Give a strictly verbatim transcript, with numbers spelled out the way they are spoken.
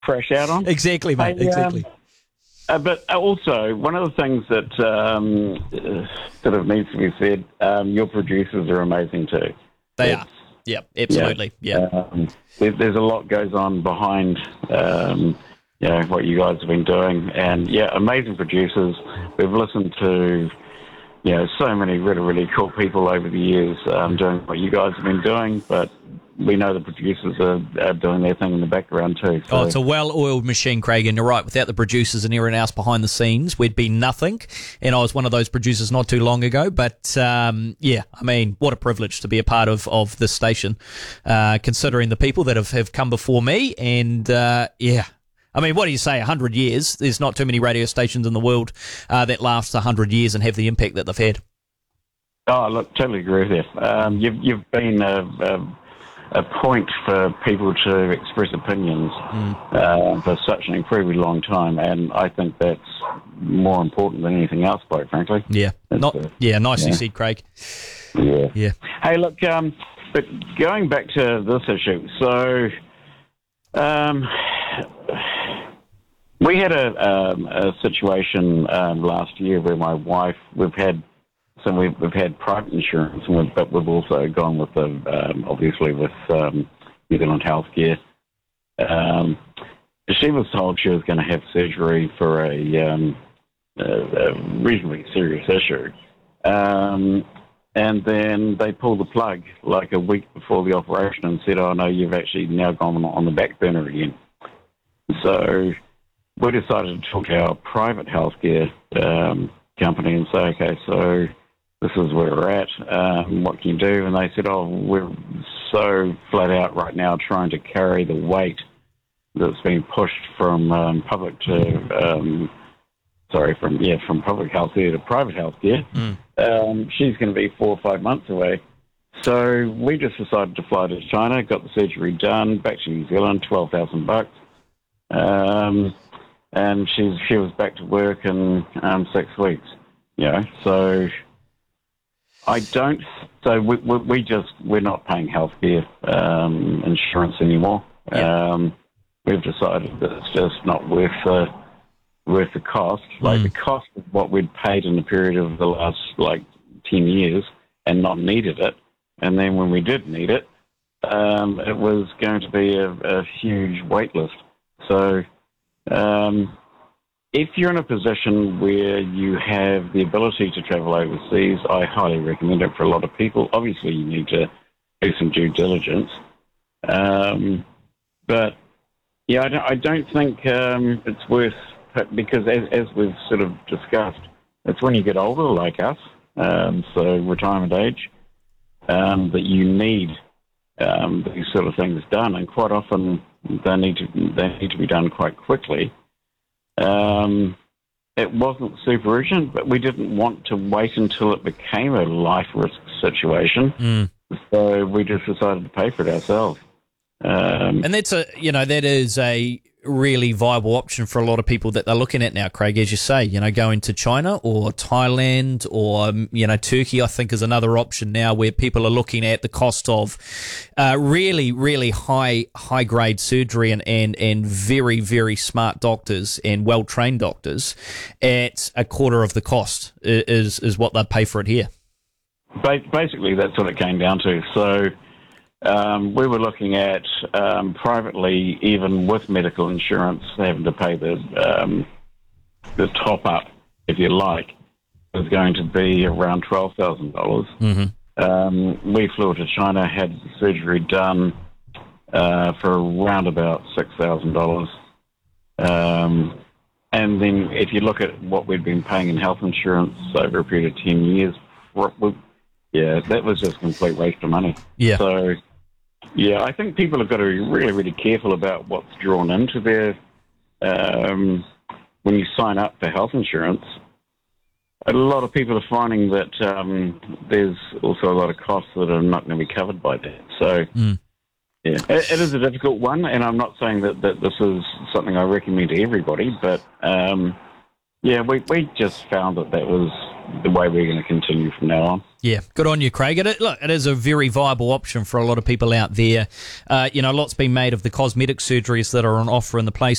crash out on. Exactly, mate, Hey, exactly. Um, uh, but also, one of the things that um, uh, sort of needs to be said, um, your producers are amazing too. They It's- are. Yep, absolutely. Yeah. Um, there, there's a lot goes on behind, um, you know, what you guys have been doing, and yeah, amazing producers. We've listened to, you know, so many really, really cool people over the years um, doing what you guys have been doing, but we know the producers are, are doing their thing in the background too. So. Oh, it's a well-oiled machine, Craig, and you're right. Without the producers and everyone else behind the scenes, we'd be nothing. And I was one of those producers not too long ago. But, um, yeah, I mean, what a privilege to be a part of, of this station, uh, considering the people that have, have come before me. And, uh, yeah, I mean, what do you say, one hundred years? There's not too many radio stations in the world uh, that last one hundred years and have the impact that they've had. Oh, look, totally agree with you. Um, you've, you've been a... a a point for people to express opinions mm. uh, for such an incredibly long time, and I think that's more important than anything else, quite frankly. Yeah, not uh, yeah, nicely yeah. said, Craig. Yeah, yeah. Hey, look, um, but going back to this issue, so um, we had a, um, a situation um, last year where my wife, we've had. So we've, we've had private insurance, and we've, but we've also gone with the, um, obviously with um, New Zealand Healthcare. Um, she was told she was going to have surgery for a, um, a, a reasonably serious issue. Um, and then they pulled the plug like a week before the operation and said, oh, no, you've actually now gone on the back burner again. So we decided to talk to our private healthcare um, company and say, okay, so this is where we're at. Um, what can you do? And they said, oh, we're so flat out right now trying to carry the weight that's been pushed from um, public to, um, sorry, from yeah, from public healthcare to private healthcare. Mm. Um, she's going to be four or five months away. So we just decided to fly to China, got the surgery done, back to New Zealand, twelve thousand bucks. Um, and she's she was back to work in um, six weeks. You know, so. I don't. So we, we, we just we're not paying healthcare um, insurance anymore. Yeah. Um, we've decided that it's just not worth the worth the cost. Like mm. the cost of what we'd paid in the period of the last like ten years and not needed it, and then when we did need it, um, it was going to be a, a huge wait list. So. Um, If you're in a position where you have the ability to travel overseas, I highly recommend it for a lot of people. Obviously, you need to do some due diligence. Um, but, yeah, I don't, I don't think um, it's worth, because as, as we've sort of discussed, it's when you get older, like us, um, so retirement age, um, that you need um, these sort of things done. And quite often, they need to, they need to be done quite quickly. Um, it wasn't super urgent, but we didn't want to wait until it became a life risk situation. Mm. So we just decided to pay for it ourselves. Um, and that's a, you know, that is a really viable option for a lot of people that they're looking at now, Craig, as you say, you know, going to China or Thailand or, you know, Turkey, I think is another option now where people are looking at the cost of uh, really, really high, high grade surgery and, and, and very, very smart doctors and well-trained doctors at a quarter of the cost is, is what they'd pay for it here. Basically, that's what it came down to. So, Um, we were looking at um, privately, even with medical insurance, having to pay the um, the top up, if you like, was going to be around twelve thousand dollars. Mm-hmm. Um, we flew to China, had the surgery done uh, for around about six thousand dollars. Um, and then, if you look at what we'd been paying in health insurance over a period of ten years, we, yeah, that was just a complete waste of money. Yeah. So. Yeah, I think people have got to be really, really careful about what's drawn into their, um, when you sign up for health insurance. A lot of people are finding that um, there's also a lot of costs that are not going to be covered by that. So, mm. yeah, it, it is a difficult one, and I'm not saying that, that this is something I recommend to everybody, but, um, yeah, we, we just found that that was the way we're going to continue from now on. Yeah, good on you, Craig. It, look, it is a very viable option for a lot of people out there. Uh, you know, lots been made of the cosmetic surgeries that are on offer in the place